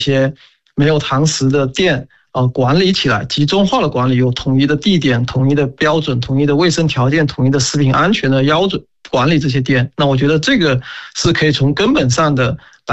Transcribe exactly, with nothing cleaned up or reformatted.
些没有堂食的店呃管理起来，集中化的管理，有统一的地点、统一的标准、统一的卫生条件、统一的食品安全的标准管理这些店。那我觉得这个是可以从根本上的